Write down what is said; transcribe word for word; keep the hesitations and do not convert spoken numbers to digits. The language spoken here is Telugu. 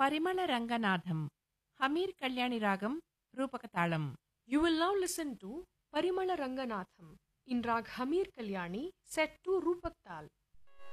పరిమళ రంగనాథం హమీర్ కళ్యాణి రాగం రూపక తాళం. You will now listen to Parimala Ranganatham in Rag Hamir Kalyani set to Rupak Tal.